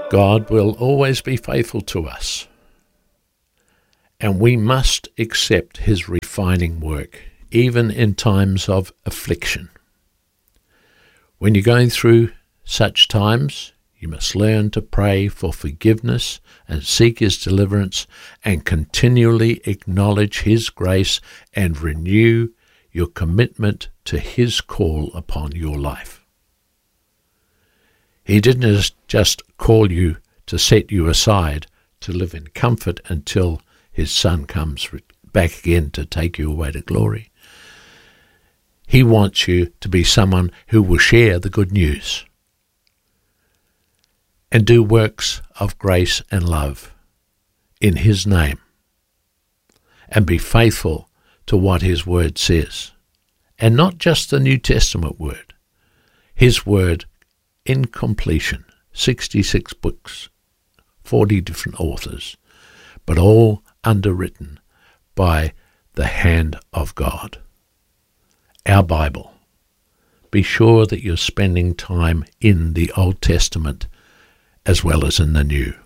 God will always be faithful to us, and we must accept his refining work, even in times of affliction. When you're going through such times, you must learn to pray for forgiveness and seek his deliverance and continually acknowledge his grace and renew your commitment to his call upon your life. He didn't just call you to set you aside to live in comfort until his Son comes back again to take you away to glory. He wants you to be someone who will share the good news and do works of grace and love in his name, and be faithful to what his word says. And not just the New Testament word, his word in completion, 66 books, 40 different authors, but all underwritten by the hand of God. Our Bible. Be sure that you're spending time in the Old Testament as well as in the New.